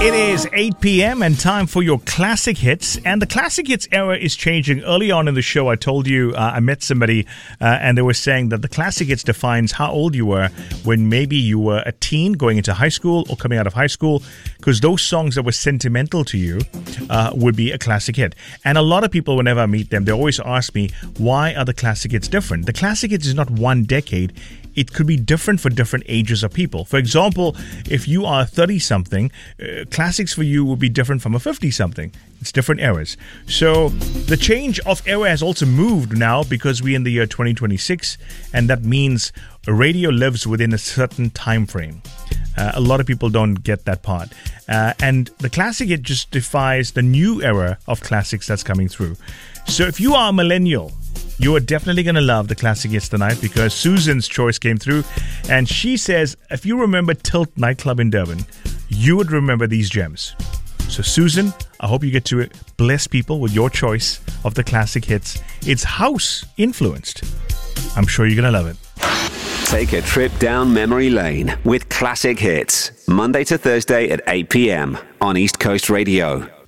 It is 8 p.m. and time for your classic hits. And the classic hits era is changing. Early on in the show, I told you I met somebody and they were saying that the classic hits defines how old you were when maybe you were a teen going into high school or coming out of high school, because those songs that were sentimental to you would be a classic hit. And a lot of people, whenever I meet them, they always ask me, why are the classic hits different? The classic hits is not one decade. It could be different for different ages of people. For example, if you are 30-something, classics for you would be different from a 50-something. It's different eras. So the change of era has also moved now because we're in the year 2026, and that means radio lives within a certain time frame. A lot of people don't get that part. And the classic, it just defies the new era of classics that's coming through. So if you are a millennial, you are definitely going to love the classic hits tonight, because Susan's choice came through and she says if you remember Tilt nightclub in Durban, you would remember these gems. So Susan, I hope you get to bless people with your choice of the classic hits. It's house influenced. I'm sure you're going to love it. Take a trip down memory lane with classic hits, Monday to Thursday at 8 p.m. on East Coast Radio.